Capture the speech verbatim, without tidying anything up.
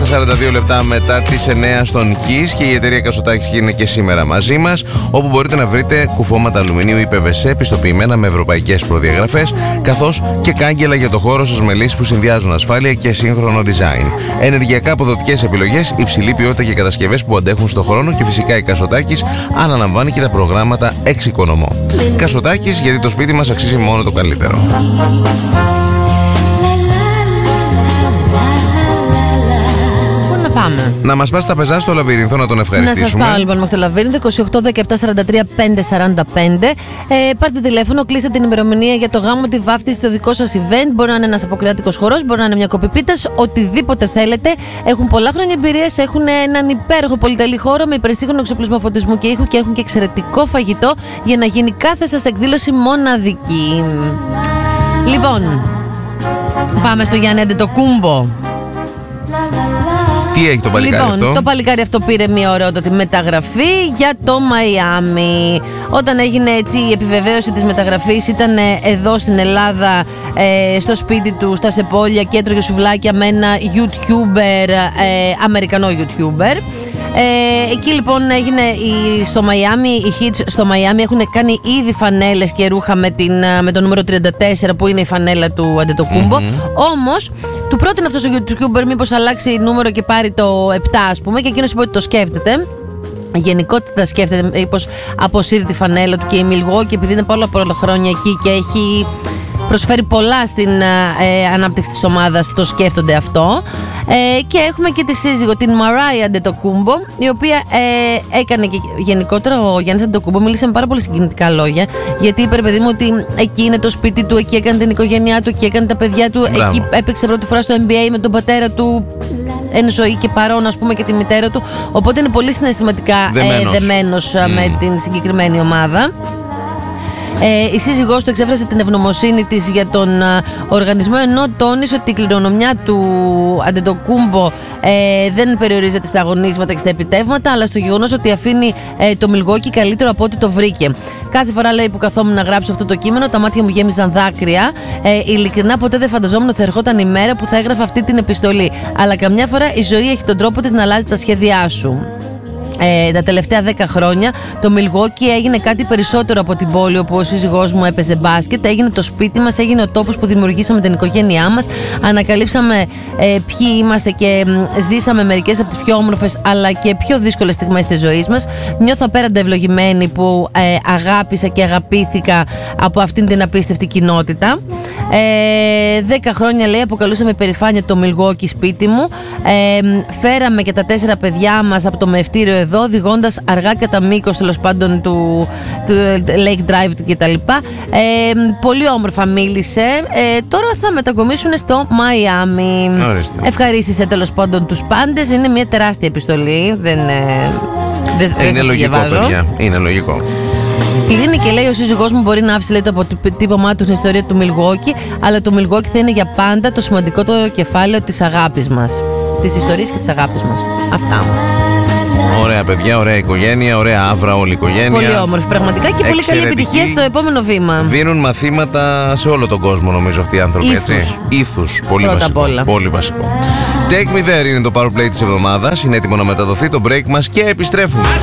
σαράντα δύο λεπτά μετά τις εννιά στον Kiss και η εταιρεία Κασοτάκης είναι και σήμερα μαζί μας, όπου μπορείτε να βρείτε κουφώματα αλουμινίου ή πι βι σι πιστοποιημένα με ευρωπαϊκές προδιαγραφές, καθώς και κάγκελα για το χώρο σας με λύσεις που συνδυάζουν ασφάλεια και σύγχρονο design. Ενεργειακά αποδοτικές επιλογές, υψηλή ποιότητα και κατασκευές που αντέχουν στον χρόνο και φυσικά η Κασοτάκης αναλαμβάνει και τα προγράμματα εξοικονομώ. Κασοτάκης, γιατί το σπίτι μας αξίζει μόνο το καλύτερο. Πάμε. Να μας πας τα πεζά στο Λαβύρινθο να τον ευχαριστήσουμε. Να σας πάω λοιπόν μέχρι το Λαβύρινθο είκοσι οκτώ δεκαεπτά σαράντα τρία πεντακόσια σαράντα πέντε. Ε, πάρτε τηλέφωνο, κλείστε την ημερομηνία για το γάμο, τη βάφτιση, στο δικό σας event. Μπορεί να είναι ένας αποκριάτικος χορός, μπορεί να είναι μια κοπή πίτας, οτιδήποτε θέλετε. Έχουν πολλά χρόνια εμπειρίες, έχουν έναν υπέροχο πολυτελή χώρο με υπερσύγχρονο εξοπλισμό φωτισμού και ήχου και έχουν και εξαιρετικό φαγητό για να γίνει κάθε σας εκδήλωση μοναδική. Λοιπόν, πάμε στο Γιάννη Αντετοκούμπο. Τι έχει το παλικάρι λοιπόν, αυτό? Το παλικάρι αυτό πήρε μια ωραιότατη μεταγραφή για το Μαϊάμι. Όταν έγινε έτσι η επιβεβαίωση της μεταγραφής, ήταν εδώ στην Ελλάδα, ε, στο σπίτι του, στα Σεπόλια, και έτρωγε σουβλάκια με ένα YouTuber, ε, Αμερικανό YouTuber. Ε, εκεί λοιπόν έγινε η, στο Μαϊάμι, οι Hits στο Μαϊάμι έχουν κάνει ήδη φανέλες και ρούχα με, την, με το νούμερο τριάντα τέσσερα που είναι η φανέλα του Αντετοκούμπο. Mm-hmm. Όμως του πρότεινε αυτός ο YouTuber μήπως αλλάξει νούμερο και πάρει το επτά, ας πούμε, και εκείνος είπε ότι το σκέφτεται. Γενικότητα σκέφτεται μήπως αποσύρει τη φανέλα του, και η Milwaukee, επειδή είναι πολλά πολλά χρόνια εκεί και έχει προσφέρει πολλά στην ε, ανάπτυξη της ομάδας, το σκέφτονται αυτό. Ε, και έχουμε και τη σύζυγο, την Μαράι Αντετοκούμπο, η οποία ε, έκανε και γενικότερα ο Γιάννης Αντετοκούμπο μίλησε με πάρα πολύ συγκινητικά λόγια, γιατί είπε, παιδί μου, ότι εκεί είναι το σπίτι του, εκεί έκανε την οικογένειά του, εκεί έκανε τα παιδιά του. Μπράβο. Εκεί έπαιξε πρώτη φορά στο N B A με τον πατέρα του εν ζωή και παρόν, ας πούμε, και τη μητέρα του. Οπότε είναι πολύ συναισθηματικά δεμένος, ε, δεμένος mm. με την συγκεκριμένη ομάδα. Ε, η σύζυγός του εξέφρασε την ευγνωμοσύνη της για τον α, οργανισμό, ενώ τόνισε ότι η κληρονομιά του Αντετοκούμπο ε, δεν περιορίζεται στα αγωνίσματα και στα επιτεύγματα, αλλά στο γεγονός ότι αφήνει ε, το Milwaukee καλύτερο από ό,τι το βρήκε. Κάθε φορά, λέει, που καθόμουν να γράψω αυτό το κείμενο, τα μάτια μου γέμιζαν δάκρυα. Ε, ειλικρινά, ποτέ δεν φανταζόμουν ότι θα ερχόταν η μέρα που θα έγραφα αυτή την επιστολή. Αλλά καμιά φορά η ζωή έχει τον τρόπο της να αλλάζει τα σχέδιά σου. Ε, τα τελευταία δέκα χρόνια το Milwaukee έγινε κάτι περισσότερο από την πόλη όπου ο σύζυγός μου έπαιζε μπάσκετ. Έγινε το σπίτι μας, έγινε ο τόπος που δημιουργήσαμε την οικογένειά μας. Ανακαλύψαμε ε, ποιοι είμαστε και μ, ζήσαμε μερικές από τις πιο όμορφες αλλά και πιο δύσκολες στιγμές της ζωής μας. Νιώθω απέραντα ευλογημένη που ε, αγάπησα και αγαπήθηκα από αυτήν την απίστευτη κοινότητα. Ε, δέκα χρόνια, λέει, αποκαλούσα με περηφάνεια το Milwaukee σπίτι μου. Ε, φέραμε και τα τέσσερα παιδιά μας από το μευτήριο εδώ, οδηγώντας αργά κατά μήκος, τέλος πάντων, του, του Lake Drive και τα λοιπά. Ε, πολύ όμορφα μίλησε. Ε, τώρα θα μετακομίσουν στο Μαϊάμι. Ευχαρίστησε τέλος πάντων τους πάντες. Είναι μια τεράστια επιστολή. Δεν, ε, δεν, ε, είναι λογικό, παιδιά. Είναι λογικό. Κλείνει και λέει: ο σύζυγός μου μπορεί να άφησε, λέει, το αποτύπωμά του στην ιστορία του Milwaukee, αλλά το Milwaukee θα είναι για πάντα το σημαντικότερο κεφάλαιο της αγάπης μας. Της ιστορίας και της αγάπης μας. Αυτά. Ωραία παιδιά, ωραία οικογένεια, ωραία άβρα όλη η οικογένεια. Πολύ όμορφη πραγματικά και πολύ καλή επιτυχία στο επόμενο βήμα. Δίνουν μαθήματα σε όλο τον κόσμο, νομίζω, αυτοί οι άνθρωποι. Ήθους. Έτσι. Ήθους. Πολύ Πρώτα βασικό. απ' όλα. Πολύ βασικό. Take Me There είναι το Power Play της εβδομάδας. Είναι έτοιμο να μεταδοθεί το break μας και επιστρέφουμε.